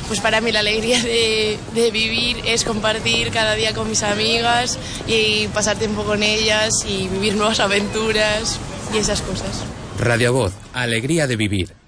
Pues para mí la alegría de vivir es compartir cada día con mis amigas y pasar tiempo con ellas y vivir nuevas aventuras y esas cosas. Radio Voz, alegría de vivir.